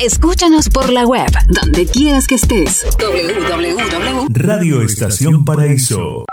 Escúchanos por la web, donde quieras que estés. www. Radio Estación Paraíso.